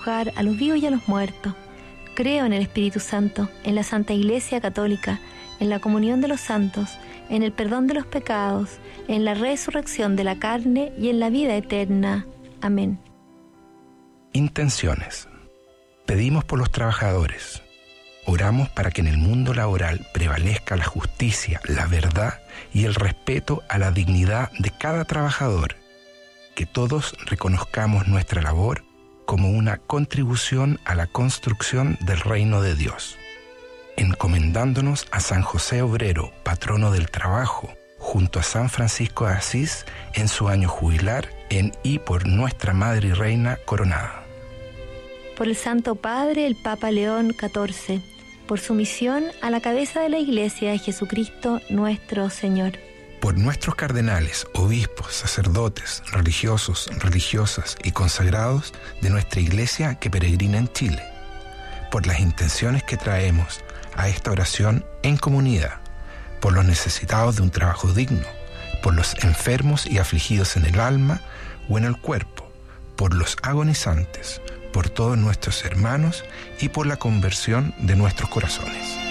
juzgar a los vivos y a los muertos. Creo en el Espíritu Santo, en la Santa Iglesia Católica, en la comunión de los santos, en el perdón de los pecados, en la resurrección de la carne y en la vida eterna. Amén. Intenciones. Pedimos por los trabajadores. Oramos para que en el mundo laboral prevalezca la justicia, la verdad y el respeto a la dignidad de cada trabajador. Que todos reconozcamos nuestra labor como una contribución a la construcción del reino de Dios. Encomendándonos a San José Obrero, patrono del trabajo, junto a San Francisco de Asís en su año jubilar y por nuestra Madre y Reina coronada. Por el Santo Padre, el Papa León XIV, por su misión a la cabeza de la Iglesia de Jesucristo nuestro Señor. Por nuestros cardenales, obispos, sacerdotes, religiosos, religiosas y consagrados de nuestra Iglesia que peregrina en Chile. Por las intenciones que traemos a esta oración en comunidad, por los necesitados de un trabajo digno, por los enfermos y afligidos en el alma o en el cuerpo, por los agonizantes, por todos nuestros hermanos y por la conversión de nuestros corazones.